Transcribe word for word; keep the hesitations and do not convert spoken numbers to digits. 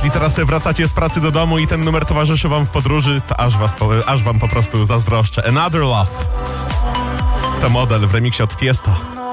Jeśli teraz wracacie z pracy do domu i ten numer towarzyszy wam w podróży, to aż, was, aż wam po prostu zazdroszczę. Another Love to Model w remiksie od Tiesto.